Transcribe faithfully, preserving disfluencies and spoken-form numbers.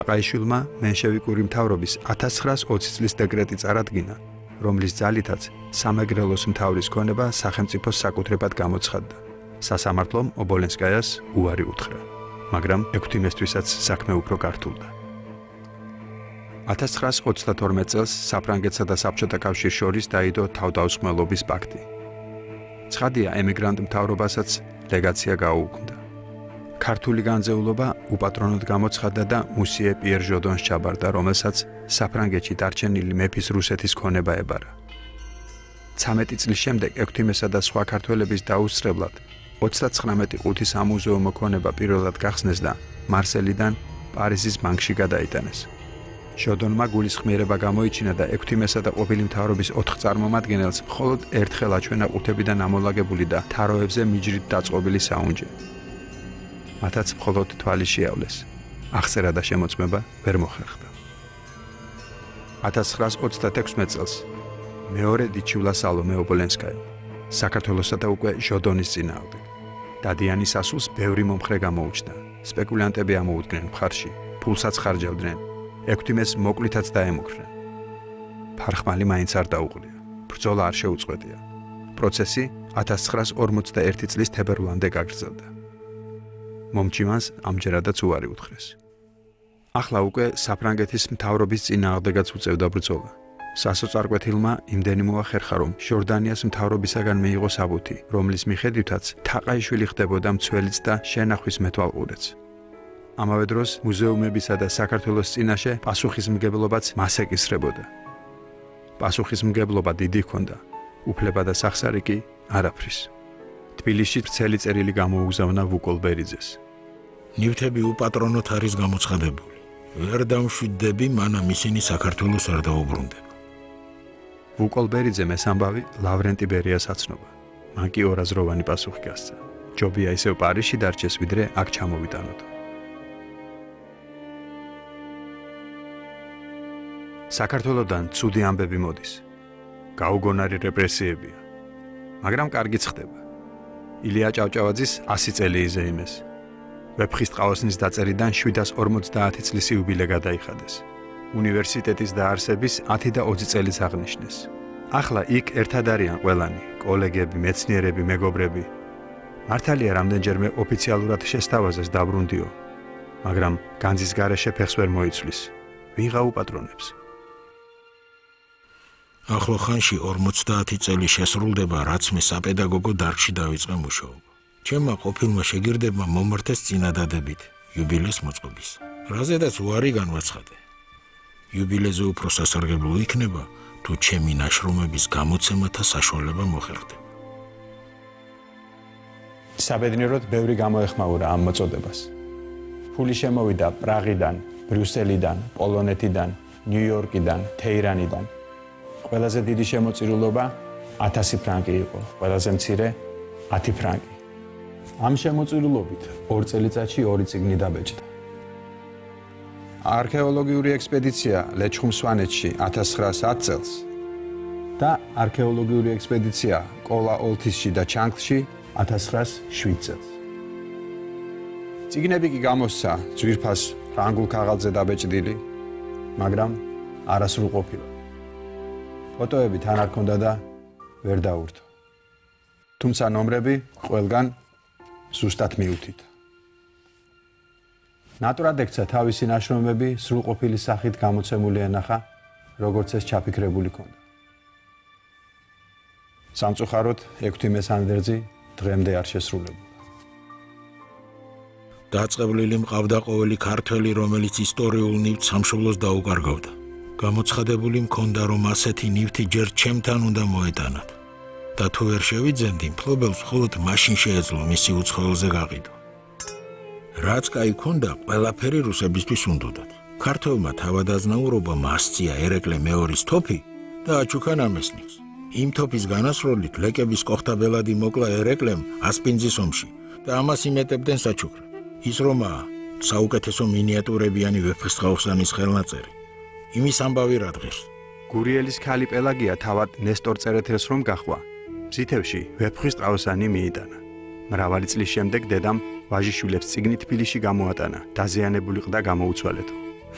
ყაიშვილმა მენშევიკური მთავრობის ათას ცხრაას ოცი წლის დეკრეტი წარადგინა, რომლის ძალითაც სამეგრელოს მთავრის ქონება სახელმწიფოს საკუთრებად გამოცხადდა. სასამართლომ ობოლენსკაიას უარი უთხრა, მაგრამ ექვთიმესთვისაც საქმე უფრო გართულდა. ათას ცხრაას ოცდათორმეტ წელს საფრანგეთსა და საბჭოთა კავშირს შორის დაიდო თავდაუსხმელობის პაქტი. ცხადია, ემიგრანტ მთავრობასაც ლეგაცია გაუუქმდა. ქართული განძეულობა უპატრონოდ გამოცხადდა და მუსიე პიერ ჟოდონს ჩაბარდა, რომელსაც საფრანგეთში დარჩენილი მეფის რუსეთის ქონება ებარა. ცამეტი წლის შემდეგ ექვთიმესა და სხვა ქართველების დაუსწრებლად ოცდაცხრამეტი ყუთი სამუზეუმო ქონება პირველად გახსნეს და მარსელიდან პარიზის ბანკში გადაიტანეს. ჟოდონმა გულისხმიერება გამოიჩინა და ექვთიმესა და ყოფილი მთავრობის ოთხ წარმომადგენელს მხოლოდ ერთხელ აჩვენა ყუთებიდან ამოლაგებული და თაროებზე მიჯრით დაწყობილი საუნჯე. მათაც მხოლოდ თვალი შეავლეს. აღწერა და შემოწმება ვერ მოხერხდა. ათას ცხრაას ოცდათექვსმეტ წელს მეორე დიჩულა სალომე ობოლენსკაია საქართველოსა და უკვე ჟოდონის წინააღმდეგ. დადიანი სასულს ბევრი მომხრე გამოუჩნდა. სპეკულანტები ამოუდგნენ მხარში, ფულსაც ხარჯავდნენ, ექვთიმეს მოკლითაც დაემუქრნენ. ფარხმალი მაინც არ დაუყრია. ბრძოლა არ შეუწყვეტია. პროცესი ათას ცხრაას ორმოცდაერთი წლის თებერვლამდე გაგრძელდა. მომჩივანს ამჯერადაც უარი უთხრეს. ახლა უკვე საფრანგეთის მთავრობის წინააღმდეგაც უწევდა ბრძოლა. სასოწარკვეთილმა იმდენი მოახერხა, რომ ჟორდანიას მთავრობისაგან მიიღო საბუთი, რომლის მიხედვითაც თაყაიშვილი ხდებოდა მცველიც და შენახვის მეთვალყურეც. ამავე დროს მუზეუმებისა და საქართველოს წინაშე პასუხისმგებლობაც მას ეკისრებოდა. პასუხისმგებლობა დიდი ჰქონდა, უფლება და სახსარი კი არაფრის. თბილისში ვრცელი წერილი გამოუგზავნა ვუკოლ ბერიძეს. ნივთები უპატრონოდ არის გამოცხადებული. ვერ დამშვიდდები, მანამ ისინი საქართველოს არ დაუბრუნდება. ვუკოლ ბერიძემ ეს ამბავი ლავრენტი ბერიას აცნობა. მან კი ორაზროვანი პასუხი გასცა. ჯობია ისევ პარიზში დარჩეს, ვიდრე აქ ჩამოვიტანოთ. საქართველოდან ცუდი ამბები მოდის. გაუგონარი რეპრესიებია. მაგრამ კარგიც ხდება. ილია ჭავჭავაძის ასი წელი იზეიმეს. ვეფხისტყაოსნის დაწერიდან შვიდას ორმოცდაათი წლის იუბილე გადაიხადეს. უნივერსიტეტის დაარსების ათი და ოცი წელიც აღნიშნეს. ახლა იქ ერთად არიან ყველანი, კოლეგები, მეცნიერები, მეგობრები. მართალია რამდენჯერმე ოფიციალურად შესთავაზეს დაბრუნდიო, მაგრამ განძის გარეშე ფეხს ვერ მოიცვლის. ვიღა უპატრონებს. ახლო ხანში ორმოცდაათი წელი შესრულდება, რაც მე საპედაგოგო დარგში დავიწყე მუშაობა. ჩემმა ყოფილმა შეგირდებმა მომართეს წინადადებით იუბილეს მოწყობის, რაზედაც უარი განვაცხადე. იუბილეზე უფრო სასარგებლო იქნება, თუ ჩემი ნაშრომების გამოცემათა საშუალება მოხერხდება. საბედნიეროდ ბევრი გამოეხმაურა ამ მოწოდებას. ფული შემოვიდა პრაღიდან, ბრიუსელიდან, პოლონეთიდან, ნიუ-იორკიდან, თეირანიდან. ყველაზე დიდი შემოწირულობა ათასი ფრანკი იყო, ყველაზე მცირე ათი ფრანკი. ამ შემოწირულობით ორ წელიწადში ორი წიგნი დაბეჭდა. არქეოლოგიური ექსპედიცია ლეჩხუმ სვანეთში ათას ცხრაას ათი წელს და არქეოლოგიური ექსპედიცია კოლა ოლთისში და ჩანგლში ათას ცხრაას შვიდ წელს. წიგნები კი გამოსცა ძვირფას ფრანგულ ქაღალდზე დაბეჭდილი, მაგრამ არასრულყოფილად. ფოტოები თან არ ქონდა და ვერ დაურთო. თუმცა ნომრები ყველგან ზუსტად მიუთითა. ნატურად ექცა თავისი ნაშრომები სრულყოფილი სახით გამოცემული ენახა, როგორც ეს ჩაფიქრებული ქონდა. სამწუხაროდ ექვთიმეს ანდერძი დღემდე არ შესრულებულა. დაწყევლილი მყავდა ყოველი ქართველი, რომელიც ისტორიულ ნივთს სამშობლოს დაუკარგავდა. გამოცხადებული მქონდა, რომ ასეთი ნივთი ჯერ ჩემთან უნდა მოეტანათ და თუ ვერ შევიძენდი, მფლობელს მხოლოდ მაშინ შეეძლო მისი უცხოელზე გაყიდვა. რაც კაი ქონდა, ყველაფერი რუსებისთვის უნდოდათ. ქართველმა თავადაზნაურობამ ასწია ერეკლე მეორის თოფი და აჩუქა ნამესნიკს. იმ თოფის განასროლით ლეკების კოხთა ბელადი მოკლა ერეკლემ ასპინძის ომში და ამას იმეტებდნენ საჩუქრად. ის რომაა საუკეთესო მინიატურებიანი ვეფხისტყაოსანის ხელნაწერი. იმის ამბავი რა დღეს. გურიელის ქალი პელაგია თავად ნესტორ წერეთელს რომ გაჰყვა, მზითევში ვეფხისტყაოსანი მიიტანა. მრავალი წლის შემდეგ დედამ ვაჟიშვილებს წიგნი თბილისში გამოატანა, დაზიანებული ყდა გამოუცვალეთო.